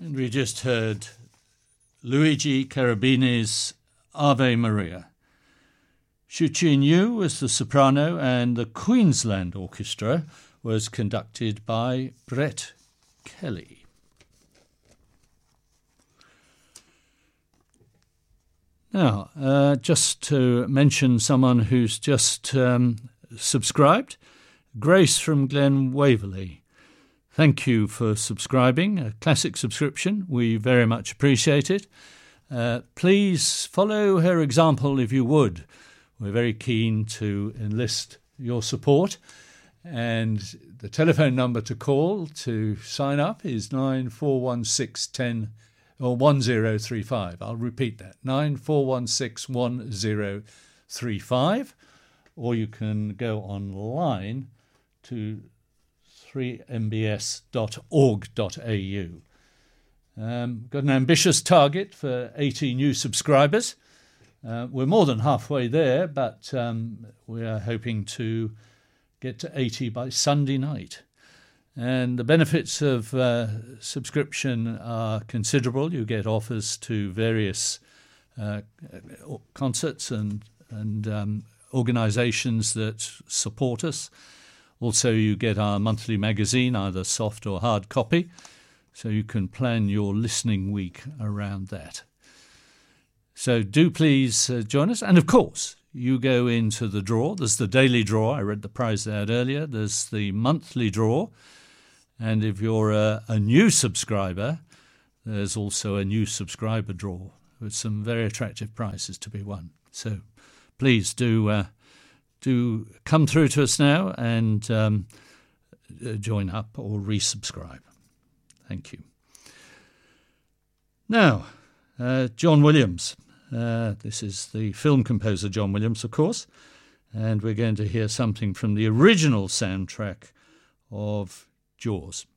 And we just heard Luigi Cherubini's Ave Maria. Xu Chin Yu was the soprano, and the Queensland Orchestra was conducted by Brett Kelly. Now, just to mention someone who's just subscribed, Grace from Glen Waverley. Thank you for subscribing, a classic subscription. We very much appreciate it. Please follow her example if you would. We're very keen to enlist your support. And the telephone number to call to sign up is 941610 or 1035. I'll repeat that, 94161035. Or you can go online to 3mbs.org.au. Got an ambitious target for 80 new subscribers. We're more than halfway there, but we are hoping to get to 80 by Sunday night. And the benefits of subscription are considerable. You get offers to various concerts and organisations that support us. Also, you get our monthly magazine, either soft or hard copy, so you can plan your listening week around that. So do please join us. And of course, you go into the draw. There's the daily draw. I read the prize out earlier. There's the monthly draw. And if you're a new subscriber, there's also a new subscriber draw with some very attractive prizes to be won. So please do come through to us now and join up or resubscribe. Thank you. Now, John Williams. This is the film composer John Williams, of course, and we're going to hear something from the original soundtrack of Jaws.